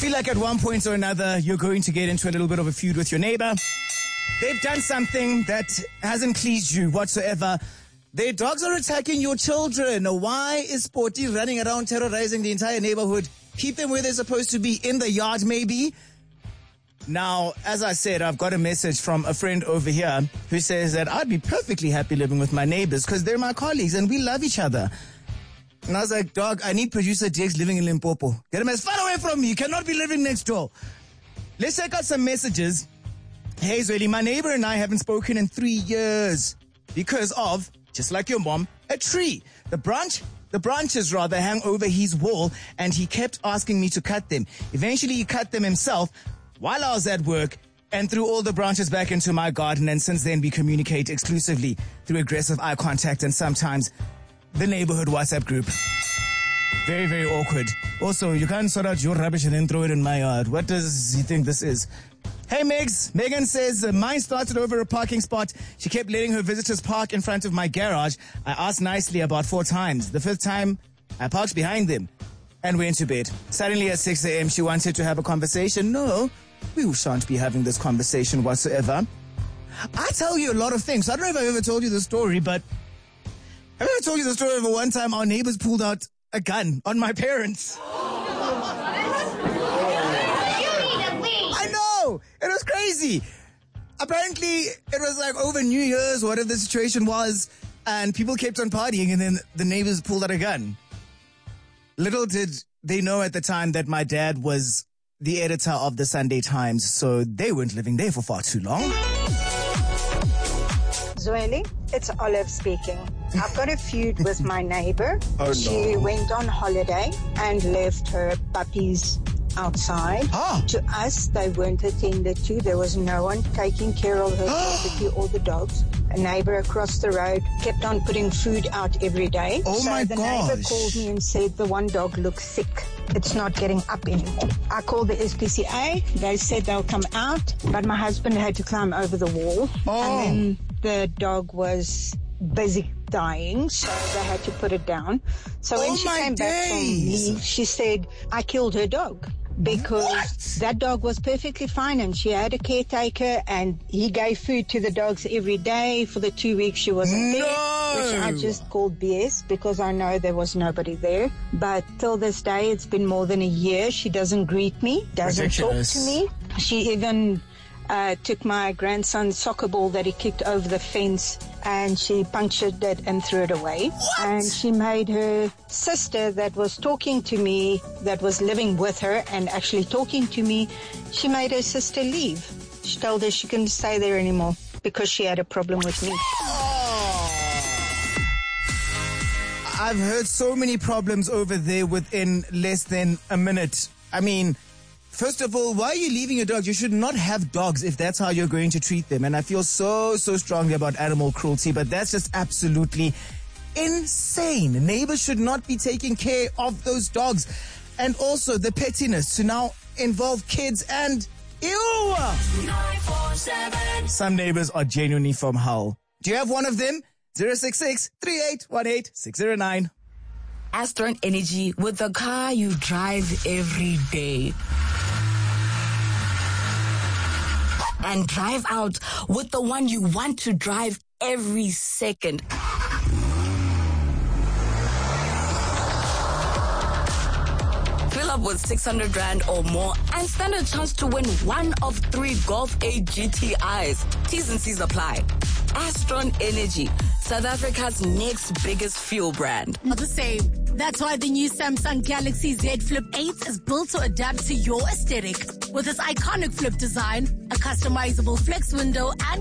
Feel like at one point or another, you're going to get into a little bit of a feud with your neighbor. They've done something that hasn't pleased you whatsoever. Their dogs are attacking your children. Why is Sporty running around terrorizing the entire neighborhood? Keep them where they're supposed to be, in the yard maybe. Now, as I said, I've got a message from a friend over here who says that I'd be perfectly happy living with my neighbors because they're my colleagues and we love each other. And I was like, dog, I need producer Jakes living in Limpopo. Get him as far away from me. You cannot be living next door. Let's check out some messages. Hey, Zweli, my neighbor and I haven't spoken in 3 years because of, just like your mom, a tree. The branches rather hang over his wall and he kept asking me to cut them. Eventually he cut them himself while I was at work and threw all the branches back into my garden, and since then we communicate exclusively through aggressive eye contact and sometimes the neighborhood WhatsApp group. Very, very awkward. Also, you can't sort out your rubbish and then throw it in my yard. What does he think this is? Hey, Megs. Megan says, mine started over a parking spot. She kept letting her visitors park in front of my garage. I asked nicely about 4 times. The 5th time, I parked behind them and went to bed. Suddenly at 6 a.m., she wanted to have a conversation. No, we shan't be having this conversation whatsoever. I tell you a lot of things. I don't know if I've ever told you the story, but I've ever told you the story of one time our neighbors pulled out a gun on my parents. I know! It was crazy. Apparently, it was like over New Year's, whatever the situation was, and people kept on partying, and then the neighbors pulled out a gun. Little did they know at the time that my dad was the editor of the Sunday Times, so they weren't living there for far too long. Zweli, it's Olive speaking. I've got a feud with my neighbor. Oh, no. She went on holiday and left her puppies outside. To us, they weren't attended to. There was no one taking care of her property or the dogs. A neighbor across the road kept on putting food out every day. Oh, my the gosh. neighbor called me and said the one dog looks sick. It's not getting up anymore. I called the SPCA. They said they'll come out, but my husband had to climb over the wall. And then the dog was busy dying, so they had to put it down. So when she came back from leave, she said, I killed her dog. Because that dog was perfectly fine and she had a caretaker and he gave food to the dogs every day for the 2 weeks she wasn't there, which I just called BS because I know there was nobody there. But till this day, it's been more than a year. She doesn't greet me, doesn't talk to me. She even took my grandson's soccer ball that he kicked over the fence and she punctured it and threw it away. What? And she made her sister that was talking to me, that was living with her and actually talking to me, she made her sister leave. She told her she couldn't stay there anymore because she had a problem with me. I've heard so many problems over there within less than a minute. I mean, first of all, why are you leaving your dogs? You should not have dogs if that's how you're going to treat them. And I feel so strongly about animal cruelty, but that's just absolutely insane. Neighbors should not be taking care of those dogs. And also the pettiness to now involve kids and ew! 947. Some neighbors are genuinely from hell. Do you have one of them? 066-3818-609. Astron Energy with the car you drive every day. And drive out with the one you want to drive every second. Fill up with 600 Rand or more and stand a chance to win one of 3 Golf 8 GTIs. T's and C's apply. Astron Energy, South Africa's next biggest fuel brand. Not the same. That's why the new Samsung Galaxy Z Flip 8 is built to adapt to your aesthetic. With its iconic flip design, a customizable flex window, and